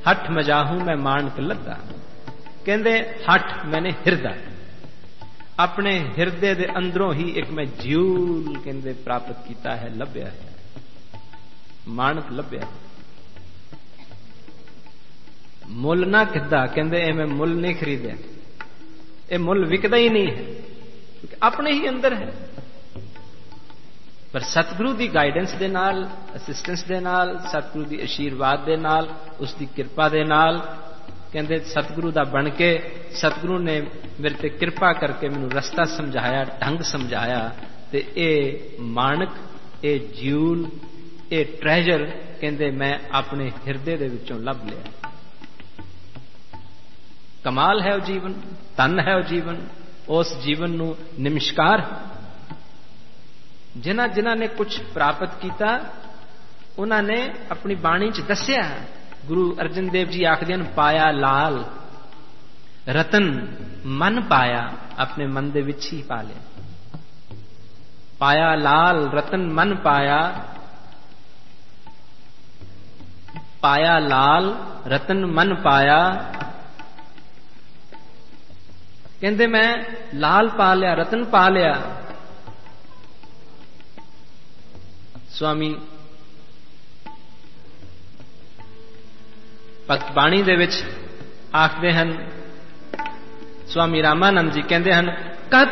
हठ मजाहू मैं मानक लद्दा। कहते हठ मैंने हिरदा, अपने हिरदे दे अंदरों ही एक मैं ज्यूल कहते प्राप्त किया है, लभ्या है, मानक लभ्या है। मुल ना खिदा, कहते ए मैं मुल नहीं खरीदया, ये मुल विकदा ही नहीं है क्योंकि अपने ही अंदर है। पर सतगुरु की गाइडेंस दे नाल, असिस्टेंस दे नाल, सतगुरु की आशीर्वाद दे नाल, उसकी कृपा दे नाल, कहते सतगुरु दा बन के सतगुरु ने मेरे ते कृपा करके मैनू रस्ता समझाया, ढंग समझाया, ते ए मानक, ए ज्यूल, ए ट्रेजर कहते मैं अपने हिरदे दे विचों लभ लिया। कमाल है वो जीवन, धन है वो जीवन, उस जीवन नू नमस्कार। जिन्हां जिन्हां ने कुछ प्राप्त किया उन्होंने अपनी बाणी च दस्या। गुरु अर्जन देव जी आखदे हन पाया लाल रतन मन पाया, अपने मन दे विच ही पा लिया। पाया लाल रतन मन पाया, पाया लाल रतन मन पाया। कहते मैं लाल पा लिया, रतन पा लिया। स्वामी भगत बाणी दे विच आखदे हन, स्वामी रामानंद जी कहते हैं